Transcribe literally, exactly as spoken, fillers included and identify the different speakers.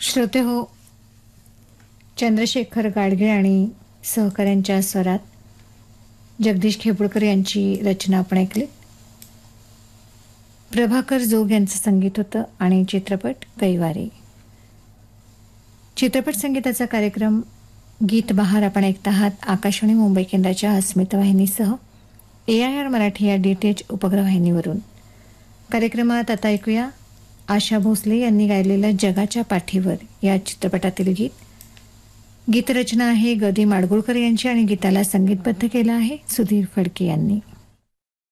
Speaker 1: श्रोते हो, चंद्रशेखर गाडगीळ आणि सहकाऱ्यांच्या स्वरात जगदीश खेपुळकर यांची रचना आपण ऐकली. प्रभाकर जोग यांचं संगीत होतं आणि चित्रपट कैवारी. चित्रपट संगीताचा कार्यक्रम गीत बहार आपण ऐकत आहात आकाशवाणी मुंबई केंद्राच्या अस्मिता वाहिनीसह ए आय आर मराठी या डी टी एच उपग्रहवाहिनीवरून. कार्यक्रमात आता ऐकूया आशा भोसले यांनी गायलेलं जगाच्या पाठीवर या चित्रपटातील गीत. गीतरचना आहे ग दी माडगुळकर यांची आणि गीताला संगीतबद्ध केलं आहे सुधीर फडके यांनी.